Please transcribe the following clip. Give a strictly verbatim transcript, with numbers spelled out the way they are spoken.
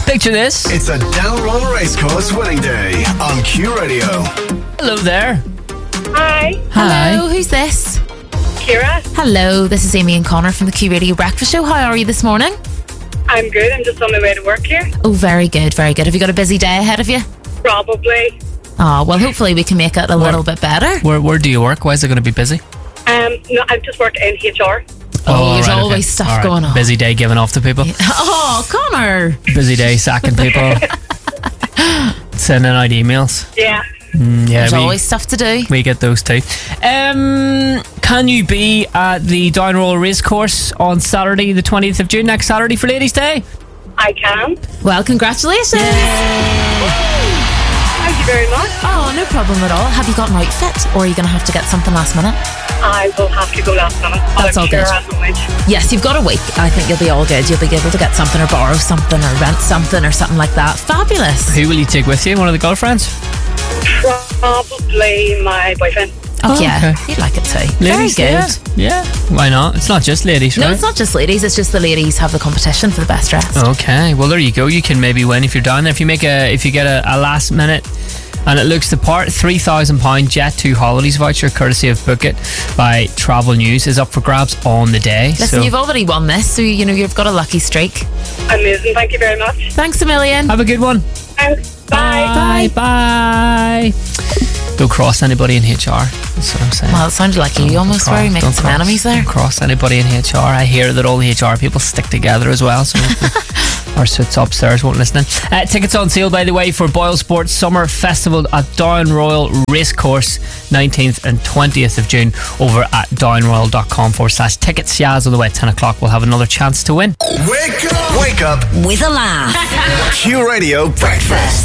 Picture this. It's a Down Royal Racecourse winning day on Q Radio. Hello there. Hi. Hi. Hello, who's this? Kira. Hello, this is Amy and Connor from the Q Radio Breakfast Show. How are you this morning? I'm good. I'm just on my way to work here. Oh, very good, very good. Have you got a busy day ahead of you? Probably. Oh, well, hopefully we can make it a little bit better. Where Where do you work? Why is it going to be busy? Um, no, I'm just working in H R. Oh, there's right, always okay. stuff All right. going on. Busy day giving off to people. Oh, Connor. Busy day sacking people. Sending out emails. Yeah. Mm, yeah, There's we, always stuff to do. we get those too. Um, can you be at the Down Royal Racecourse on Saturday, the twentieth of June, next Saturday for Ladies' Day? I can. Well, congratulations. Thank you very much. Oh, no problem at all. Have you got an outfit, or are you going to have to get something last minute? I will have to go last minute. but That's I'm all sure good. I'll manage. Yes, you've got a week. I think you'll be all good. You'll be able to get something or borrow something or rent something or something like that. Fabulous. Who will you take with you? One of the girlfriends? Probably my boyfriend. Oh, Oh, yeah. okay. He'd like it too. Ladies, Very good. Yeah. yeah. Why not? It's not just ladies, right? No, it's not just ladies. It's just the ladies have the competition for the best dressed. Okay, well there you go. You can maybe win if you're down there. If you make a, if you get a, a last minute and it looks the part, three thousand pound Jet two holidays voucher courtesy of Book It by Travel News is up for grabs on the day. Listen, so you've already won this, so you know you've got a lucky streak. Amazing. Thank you very much. Thanks a million. have a good one. Thanks. Bye. Bye. Bye. Don't cross anybody in H R. That's what I'm saying. Well, it sounded like you Don't almost cross- were. You making don't some cross- enemies there. Don't cross anybody in H R. I hear that all the H R people stick together as well. So our suits upstairs won't listen in. Uh, tickets on sale, by the way, for Boyle Sports Summer Festival at Down Royal Racecourse, nineteenth and twentieth of June, over at downroyal.com forward slash tickets. Yaz on the way at ten o'clock. We'll have another chance to win. Wake up! Wake up With a laugh. Q Radio Breakfast.